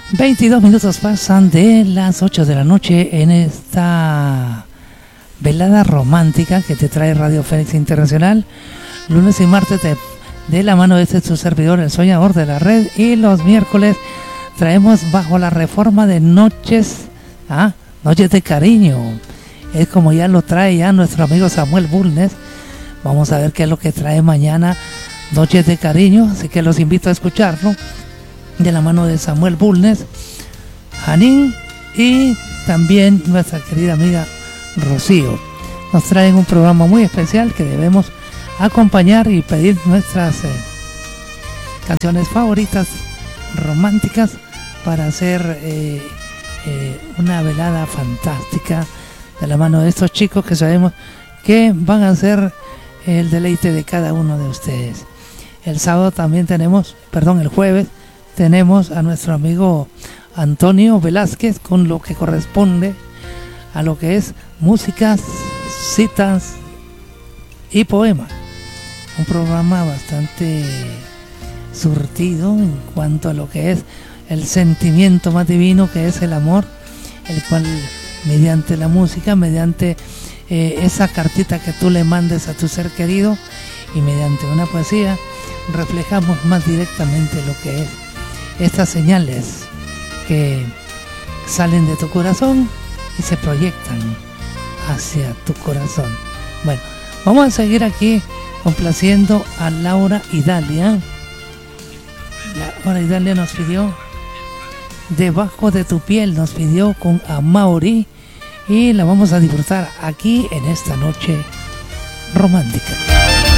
22 minutos pasan de las 8 de la noche en esta velada romántica que te trae Radio Fénix Internacional, lunes y martes de la mano de su servidor, el soñador de la red, y los miércoles traemos bajo la reforma de Noches de Cariño. Es como ya lo trae ya nuestro amigo Samuel Bulnes. Vamos a ver qué es lo que trae mañana, Noches de Cariño, así que los invito a escucharlo de la mano de Samuel Bulnes, Janín y también nuestra querida amiga Rocío. Nos traen un programa muy especial que debemos acompañar y pedir nuestras canciones favoritas románticas para hacer una velada fantástica de la mano de estos chicos que sabemos que van a ser el deleite de cada uno de ustedes. El jueves tenemos a nuestro amigo Antonio Velázquez con lo que corresponde a lo que es músicas, citas y poemas. Un programa bastante surtido en cuanto a lo que es el sentimiento más divino que es el amor, el cual mediante la música, mediante esa cartita que tú le mandes a tu ser querido y mediante una poesía reflejamos más directamente lo que es estas señales que salen de tu corazón y se proyectan hacia tu corazón. Bueno, vamos a seguir aquí complaciendo a Laura Idalia. Laura Idalia nos pidió Debajo de tu piel, nos pidió con Amaury, y la vamos a disfrutar aquí en esta noche romántica.